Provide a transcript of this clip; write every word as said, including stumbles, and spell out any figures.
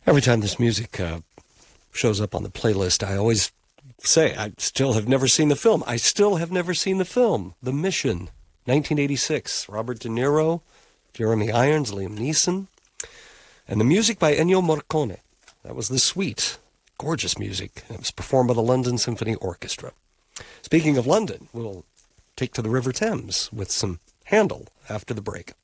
Every time this music uh, shows up on the playlist, I always say I still have never seen the film. I still have never seen the film. The Mission, nineteen eighty-six. Robert De Niro, Jeremy Irons, Liam Neeson. And the music by Ennio Morricone. That was the suite. Gorgeous music. It was performed by the London Symphony Orchestra. Speaking of London, we'll take to the River Thames with some Handel after the break.